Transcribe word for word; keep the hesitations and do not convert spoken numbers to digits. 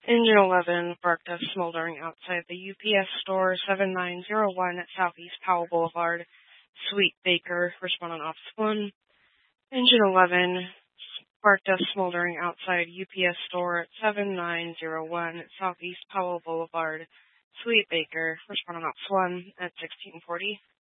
Engine eleven spark dust smoldering outside the U P S store seven nine zero one at Southeast Powell Boulevard. Sweet Baker, respond on Office one. Engine eleven spark dust smoldering outside U P S store at seven nine zero one at Southeast Powell Boulevard. Sweet Baker, respond on Office one at sixteen forty.